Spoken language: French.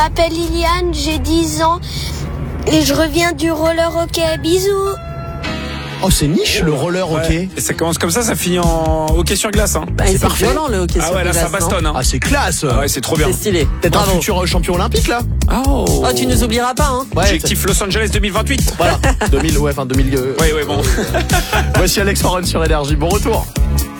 Je m'appelle Liliane, j'ai 10 ans et je reviens du roller hockey. Bisous. Oh, c'est niche le roller hockey. Ouais. Et ça commence comme ça finit en hockey sur glace. Hein. Bah, c'est violent le hockey sur Ah ouais, là glace, ça bastonne. Hein. Ah, c'est classe. Ah ouais, c'est trop bien. C'est stylé. Peut-être un Bravo. futur champion olympique là. Oh, Oh, tu nous oublieras pas, hein. Ouais, objectif Los Angeles 2028. voilà. 2000, ouais, enfin 2000. Ouais, bon. Voici Alex Warren sur Énergie. Bon retour.